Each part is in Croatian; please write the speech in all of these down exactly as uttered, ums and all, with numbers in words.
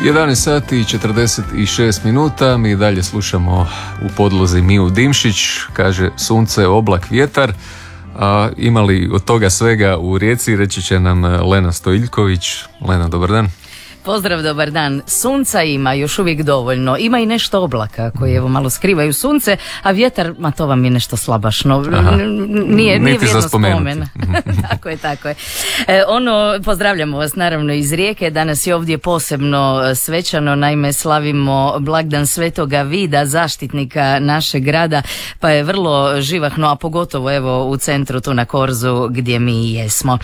jedanaest sati i četrdeset šest minuta, mi dalje slušamo U podlozi Miju Dimšić, kaže sunce, oblak, vjetar. A imali od toga svega u Rijeci, reći će nam Lena Stojiljković. Lena, dobar dan. Pozdrav, dobar dan. Sunca ima još uvijek dovoljno. Ima i nešto oblaka koji evo malo skrivaju sunce, a vjetar, ma to vam je nešto slabašno. Aha. Nije, nije vrijedno spomena. Tako je, tako je. E, ono, pozdravljamo vas naravno iz Rijeke. Danas je ovdje posebno svečano, naime slavimo blagdan Svetoga Vida, zaštitnika našeg grada, pa je vrlo živahno, a pogotovo evo u centru tu na Korzu gdje mi jesmo.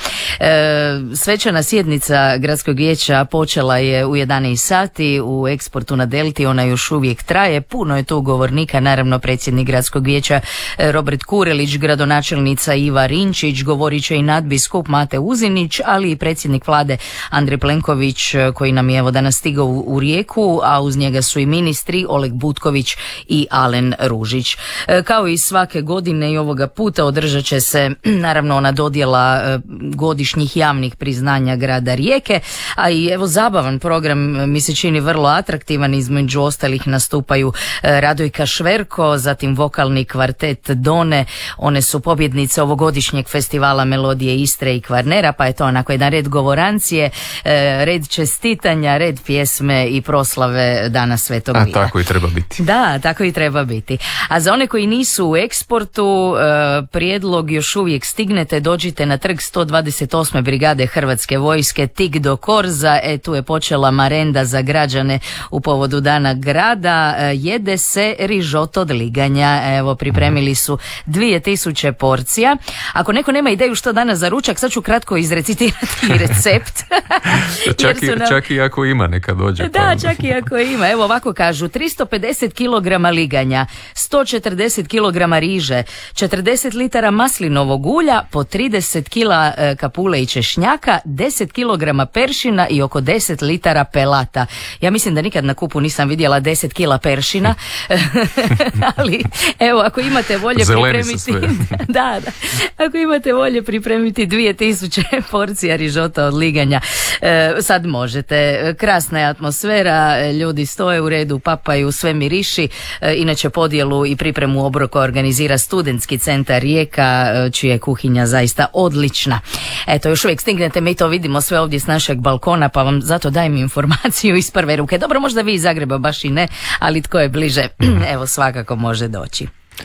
E, svečana sjednica Gradskog vijeća počela je u jedanaest sati u Eksportu na Delti, ona još uvijek traje, puno je tu govornika, naravno predsjednik Gradskog vijeća Robert Kurelić, gradonačelnica Iva Rinčić, govorit će i nadbiskup Mate Uzinić, ali i predsjednik vlade Andrej Plenković koji nam je evo danas stigao u, u Rijeku, a uz njega su i ministri Oleg Butković i Alen Ružić. Kao i svake godine i ovoga puta održat će se naravno ona dodjela godišnjih javnih priznanja grada Rijeke, a i evo zabavan program mi se čini vrlo atraktivan, između ostalih nastupaju Radojka Šverko, zatim vokalni kvartet Done, one su pobjednice ovogodišnjeg festivala Melodije Istre i Kvarnera, pa je to onako jedan red govorancije, red čestitanja, red pjesme i proslave Dana Svetog Vida. A tako i treba biti. Da, tako i treba biti. A za one koji nisu u Eksportu, prijedlog još uvijek stignete, dođite na trg sto dvadeset osme brigade Hrvatske vojske, tik do Korza, e tu je počela marenda za građane u povodu Dana grada, jede se rižot od liganja, evo pripremili su dvije tisuće porcija. Ako neko nema ideju što danas za ručak, sad ću kratko izrecitirati recept. čak, i, nam... čak i ako ima neka dođe. Da, pa... čak i ako ima, evo ovako kažu, tristo pedeset kilograma liganja, sto četrdeset kilograma riže, četrdeset litara maslinovog ulja, po trideset kila kapule i češnjaka, deset kilograma peršina i oko deset litara pelata. Ja mislim da nikad na kupu nisam vidjela deset kila peršina, ali evo ako imate volje zeleni pripremiti da, da, ako imate volje pripremiti dvije tisuće porcija rižota od liganja, e, sad možete. Krasna je atmosfera, ljudi stoje u redu, papaju, sve miriši. E, inače podjelu i pripremu obroka organizira Studentski centar Rijeka, čija je kuhinja zaista odlična. Eto, još uvijek stignete, mi to vidimo sve ovdje s našeg balkona, pa vam zato dajem informaciju iz prve ruke. Dobro, možda vi iz Zagreba baš i ne, ali tko je bliže, evo svakako može doći.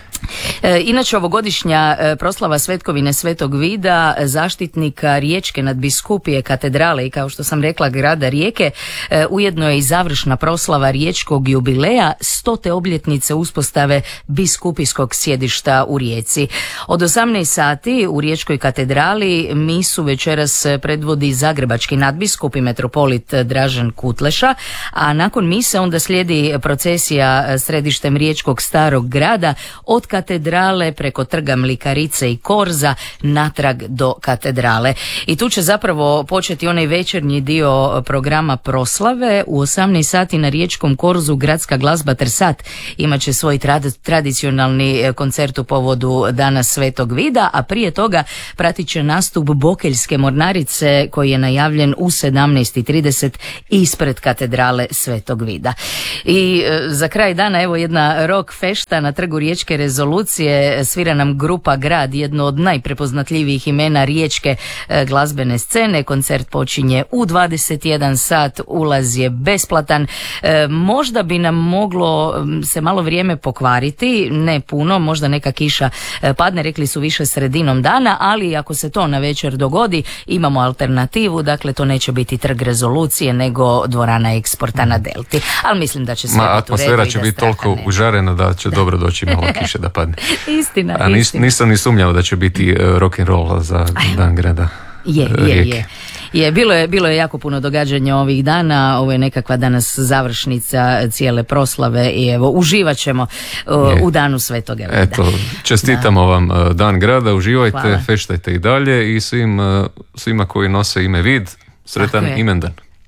E, inače ovogodišnja e, proslava Svetkovine Svetog Vida, zaštitnika Riječke nadbiskupije katedrale i kao što sam rekla grada Rijeke, e, ujedno je i završna proslava riječkog jubileja stote obljetnice uspostave biskupijskog sjedišta u Rijeci. Od osamnaest sati u Riječkoj katedrali misu večeras predvodi zagrebački nadbiskup i metropolit Dražen Kutleša, a nakon mise onda slijedi procesija središtem Riječkog starog grada od katedrale preko trga Mlikarice i Korza natrag do katedrale. I tu će zapravo početi onaj večernji dio programa proslave. U osamnaest sati na Riječkom Korzu gradska glazba Trsat imat će svoj trad- tradicionalni koncert u povodu Dana Svetog Vida, a prije toga pratit će nastup Bokeljske mornarice koji je najavljen u sedamnaest i trideset ispred katedrale Svetog Vida. I e, za kraj dana evo jedna rock fešta na trgu Riječke rezolucije, svira nam grupa Grad, jedno od najprepoznatljivijih imena riječke e, glazbene scene. Koncert počinje u dvadeset jedan sat, ulaz je besplatan. E, možda bi nam moglo se malo vrijeme pokvariti, ne puno, možda neka kiša e, padne, rekli su više sredinom dana, ali ako se to na večer dogodi, imamo alternativu, dakle to neće biti trg rezolucije, nego dvorana Eksporta na Delti. Ali mislim da će sve Ma, biti u redu. atmosfera će biti toliko užarena da će da. dobro doći malo kiše da padne. Istina, A nis, istina. nisam ni sumnjao da će biti uh, rock and roll za Dan grada. Je, je, je. Je, bilo je, bilo je jako puno događanja ovih dana, ovo je nekakva danas završnica cijele proslave i evo, uživat ćemo uh, u Danu Svetoga Vida. Eto, čestitamo da. vam uh, Dan grada, uživajte, Hvala. Feštajte i dalje i svim, uh, svima koji nose ime Vid, sretan imendan.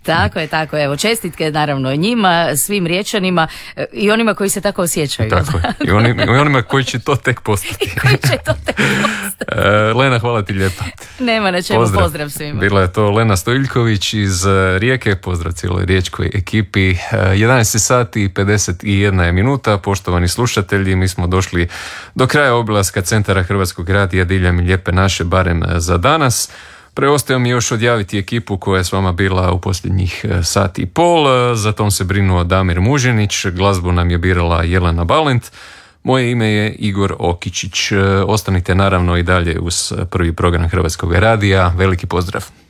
Tako je, tako je. Evo, čestitke naravno njima, svim Riječanima i onima koji se tako osjećaju. Tako je. I, oni, i onima koji će to tek postati. I koji će to tek postati. Lena, hvala ti lijepa. Nema na čemu, pozdrav, pozdrav svima. Bila je to Lena Stojiljković iz Rijeke, pozdrav cijeloj riječkoj ekipi. jedanaest sati i pedeset jedna je minuta, poštovani slušatelji, mi smo došli do kraja obilaska centara Hrvatskog radija diljem Lijepe naše, barem za danas. Preostaje mi još odjaviti ekipu koja je s vama bila u posljednjih sat i pol. Za tom se brinuo Damir Mužinić, glazbu nam je birala Jelena Balint. Moje ime je Igor Okičić. Ostanite naravno i dalje uz prvi program Hrvatskog radija. Veliki pozdrav.